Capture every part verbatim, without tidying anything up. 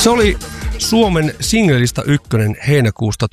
Se oli Suomen singlelista ykkönen heinäkuusta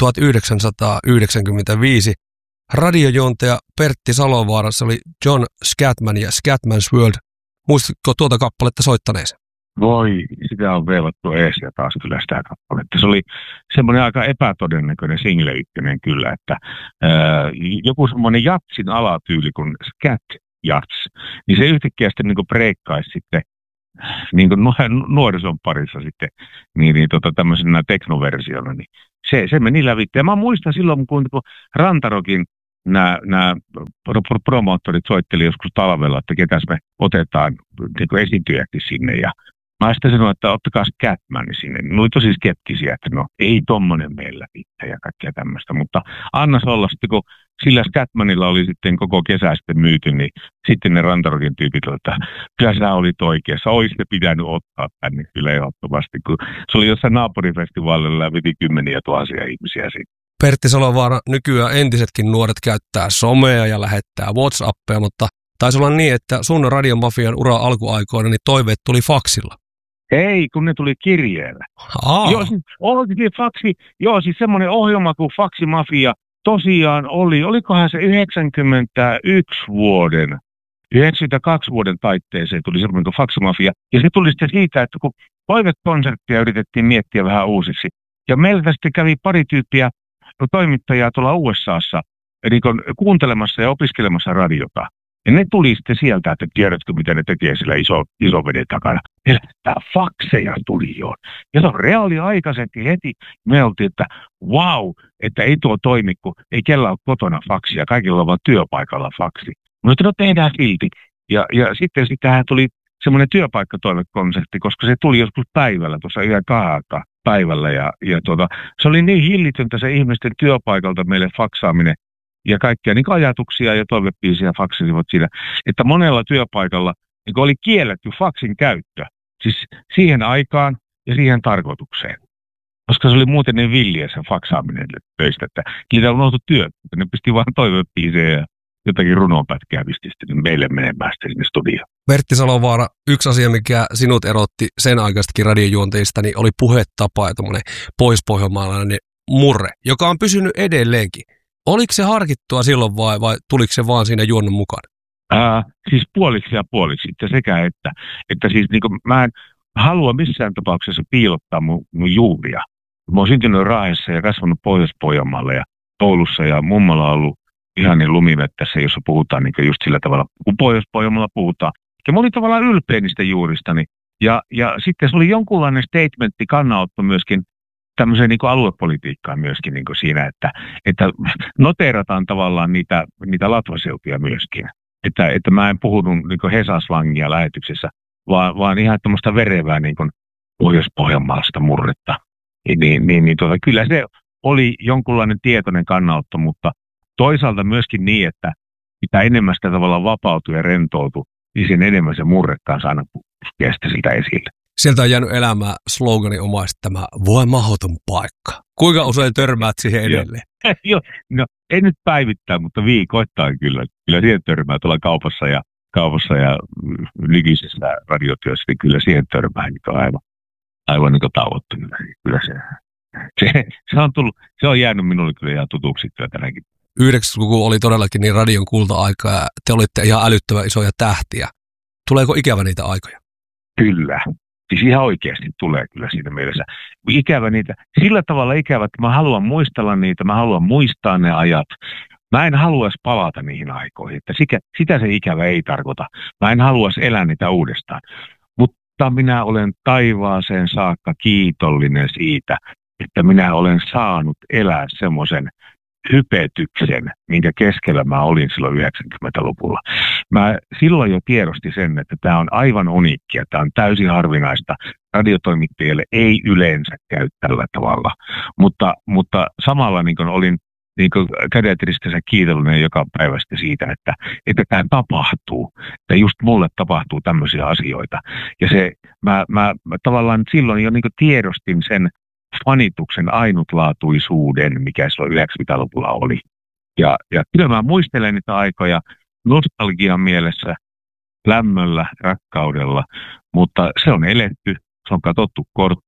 tuhatyhdeksänsataayhdeksänkymmentäviisi. Radiojuontaja Pertti Salovaara, se oli John Scatman ja Scatman's World. Muistatko tuota kappaletta soittaneesi? Voi, sitä on veivattu ees ja taas kyllä sitä kappaletta. Se oli semmoinen aika epätodennäköinen single ykkönen kyllä, että ää, joku semmoinen jatsin alatyyli kuin Scat Jats, niin se yhtäkkiä sitten niin breikkaisi sitten niin kuin nuorison parissa sitten niin, niin tota, tämmöisenä teknoversiona, niin se, se meni lävitse. Ja mä muistan silloin, kun Rantarokin nämä, nämä promoottorit soitteli joskus talvella, että ketäs me otetaan niin esiintyjäksi sinne, ja mä sitten sanoin, että ottakaa Scatman sinne. Ne oli tosi skeptisiä, että no ei tommonen meillä pitää ja kaikkea tämmöistä, mutta annas olla sitten, kun sillä Scatmanilla oli sitten koko kesä sitten myyty, niin sitten ne Rantarokin tyypit olivat, että kyllä sä olit oikeassa, olisi ne pitänyt ottaa tänne kyllä ehdottomasti, kun se oli jossain naapurifestivaalilla ja veti kymmeniä tuhansia ihmisiä siitä. Pertti Salovaara, nykyään entisetkin nuoret käyttää somea ja lähettää WhatsAppia, mutta taisi olla niin, että sun radiomafian ura alkuaikoina niin toiveet tuli faksilla. Ei, kun ne tuli kirjeellä. Aa. Joo, siis, oli faksi, joo, siis semmoinen ohjelma kuin Faksimafia tosiaan oli, olikohan se yhdeksänkymmentäyksi vuoden, yhdeksänkymmentäkaksi vuoden taitteeseen tuli semmoinen kuin Faksimafia. Ja se tuli sitten siitä, että kun toivekonserttia yritettiin miettiä vähän uusiksi. Ja meiltä sitten kävi pari tyyppiä toimittajaa tuolla U S A:ssa eli kuuntelemassa ja opiskelemassa radiota. Ja ne tuli sitten sieltä, että tiedätkö mitä ne tekee sillä iso, iso veden takana. Tämä fakseja tuli jo. Ja se on reaaliaikaisempi heti. Me oltiin, että vau, että ei tuo toimi, kun ei kellään ole kotona faksia. Kaikilla on vaan työpaikalla faksi. Mutta no tehdään silti. Ja, ja sitten sitähän tuli semmoinen työpaikkatoimekonsepti, koska se tuli joskus päivällä, tuossa yhden kahdelta päivällä. Ja, ja tuota, se oli niin hillitöntä se ihmisten työpaikalta meille faksaaminen. Ja kaikkia niin ajatuksia ja toivepiisiä faksisivat siinä, että monella työpaikalla niin oli kielletty faksin käyttö. Siis siihen aikaan ja siihen tarkoitukseen. Koska se oli muuten niin villiä se faksaaminen töistä, että niitä on oltu työ. Ne pisti vaan toivepiisejä ja jotakin runonpätkää pisti sitten meille menemään sinne studioon. Pertti Salovaara, yksi asia, mikä sinut erotti sen aikaistakin radiojuonteista, niin oli puhetapa ja tuommoinen poispohjelmaalainen murre, joka on pysynyt edelleenkin. Oliko se harkittua silloin vai, vai tuliko se vaan siinä juonnon mukaan? Ää, siis puoliksi ja puoliksi, että sekä että, että siis niin kuin, mä en halua missään tapauksessa piilottaa mun, mun juuria. Mä oon syntynyt Raahessa ja kasvanut Pohjois-Pohjanmaalla ja Oulussa ja mummalla on ollut ihan niin lumimettässä, jossa puhutaan niin just sillä tavalla, kun Pohjois-Pohjanmaalla puhutaan. Ja mä olin tavallaan ylpeä niistä juuristani. Ja, ja sitten se oli jonkunlainen statementti, kannanotto myöskin tämmöiseen niin kuin aluepolitiikkaan myöskin niin kuin siinä, että, että noteerataan tavallaan niitä, niitä latvaseutuja myöskin. Että, että mä en puhunut niin kuin hesaslangia lähetyksessä, vaan, vaan ihan tämmöistä verevää niin kuin Pohjois-Pohjanmaalaista murretta. Niin, niin, niin tuota, kyllä se oli jonkunlainen tietoinen kannanotto, mutta toisaalta myöskin niin, että mitä enemmän sitä tavallaan vapautui ja rentoutui, niin sen enemmän se murre kanssa aina puskee siltä esille. Sieltä on jäänyt elämään slogani omaisesti tämä voi mahdoton paikka. Kuinka usein törmäät siihen edelleen? Joo, no ei nyt päivittää, mutta viikoittain kyllä. Kyllä siihen törmää tuolla kaupassa ja, kaupassa ja nykyisessä radiotyössä, niin kyllä siihen törmää niin aivan, aivan niin tauottunut. Kyllä se, se, se, on tullut, se on jäänyt minulle kyllä ihan tutuksi kyllä tänäkin. yhdeksänkymmentäluku oli todellakin niin radion kulta-aikaa ja te olitte ihan älyttömän isoja tähtiä. Tuleeko ikävä niitä aikoja? Kyllä. Siis ihan oikeasti tulee kyllä siinä mielessä. Ikävä niitä, sillä tavalla ikävä, että mä haluan muistella niitä, mä haluan muistaa ne ajat. Mä en haluaisi palata niihin aikoihin, että sitä, sitä se ikävä ei tarkoita. Mä en haluaisi elää niitä uudestaan. Mutta minä olen taivaaseen saakka kiitollinen siitä, että minä olen saanut elää semmoisen hypetyksen, minkä keskellä mä olin silloin yhdeksänkymmentäluvulla. Mä silloin jo tiedostin sen, että tämä on aivan uniikkia, tämä on täysin harvinaista. Radiotoimittajille ei yleensä käy tällä tavalla, mutta, mutta samalla niin kuin olin niin kuin kädet ristissä kiitollinen joka päivä siitä, että, että tämä tapahtuu, että just mulle tapahtuu tämmöisiä asioita. Ja se, mä, mä, mä tavallaan silloin jo niin kuin tiedostin sen fanituksen ainutlaatuisuuden, mikä silloin yhdeksänkymmentäluvulla oli. Ja, ja kyllä mä muistelen niitä aikoja nostalgian mielessä, lämmöllä, rakkaudella, mutta se on eletty, se on katsottu kortti,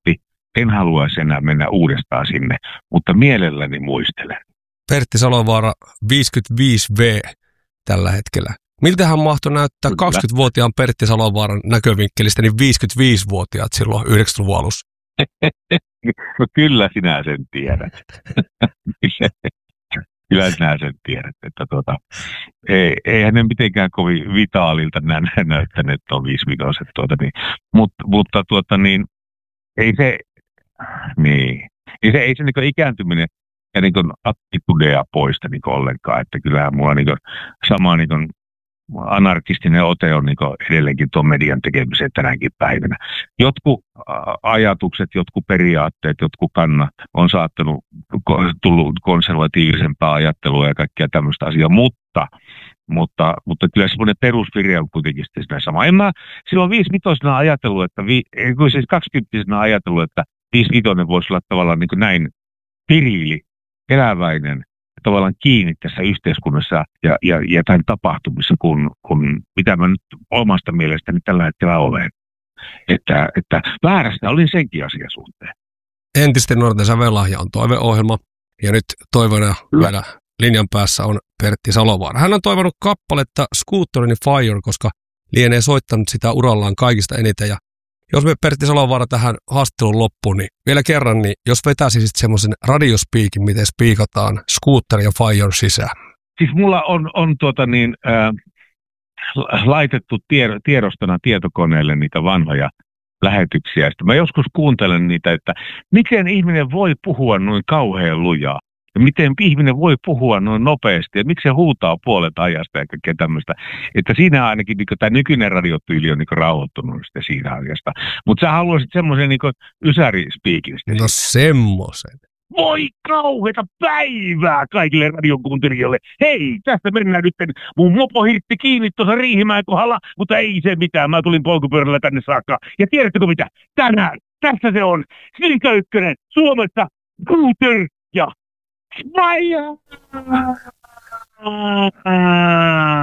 en haluaisi enää mennä uudestaan sinne, mutta mielelläni muistelen. Pertti Salovaara, viisikymmentäviisi vuotias tällä hetkellä. Miltähän mahtoi näyttää kyllä. kaksikymmentävuotiaan Pertti Salovaaran näkövinkkelistä, niin viisikymmentäviisivuotiaat silloin yhdeksänkymmentäluvun alussa? No kyllä sinä sen tiedät. Kyllä sinä sen tiedät, että tuota, ei, eihän ne mitenkään kovin vitaalilta nä- näyttäneet tuon viisivitoset, tuota, niin, Mut, mutta tuota, niin, ei se, niin, ei se, ei se niin ikääntyminen ja niin attitudea poista niin ollenkaan, että kyllähän mulla niin sama niin anarkistinen ote on niin edelleenkin tuon median tekemiseen tänäkin päivänä. Jotkut ajatukset, jotkut periaatteet, jotkut kannat on saattanut tullut konservatiivisempaa ajattelua ja kaikkea tämmöistä asiaa, mutta, mutta, mutta kyllä semmoinen perusvire on kuitenkin siinä sama. En mä silloin viisivitosena ajatellut, että vi, siis kaksikymppisenä ajatellut, että viisivitonen voisi olla tavallaan niin näin piriili, eläväinen, tavallaan kiinni tässä yhteiskunnassa ja, ja, ja tämän tapahtumissa, kun, kun mitä mä nyt omasta mielestäni tällä hetkellä olen. Että, että väärässä olin senkin asian suhteen. Entisten nuorten sävellahja on toiveohjelma, ja nyt toivona vielä linjan päässä on Pertti Salovaara. Hän on toivonut kappaletta Scooterin Fire, koska lienee soittanut sitä urallaan kaikista eniten. Ja jos me Pertti Salovaara tähän haastattelun loppuun, niin vielä kerran, niin jos vetäisisit semmoisen radiospiikin, miten spiikataan Scooter ja Fire sisään. Siis mulla on, on tuota niin, äh, laitettu tied, tiedostona tietokoneelle niitä vanhoja lähetyksiä. Sitten mä joskus kuuntelen niitä, että miten ihminen voi puhua noin kauhean lujaa. Ja miten ihminen voi puhua noin nopeasti ja miksi se huutaa puolet ajasta ja kaikkea tämmöistä. Että siinä ainakin niin tämä nykyinen radiotyyli on niin rauhoittunut sitten siinä asiasta. Mutta sä haluaisit semmoisen niin ysärispiikin. No semmoisen. Voi kauheata päivää kaikille radiokuuntelijoille. Hei, tästä mennään nyt. Mun mopo hirtti kiinni tuossa Riihimäen kohdalla, mutta ei se mitään. Mä tulin polkupyörällä tänne saakka. Ja tiedättekö mitä? Tänään, tässä se on. Silkä Ykkönen, Suomessa, Scooter ja Fire!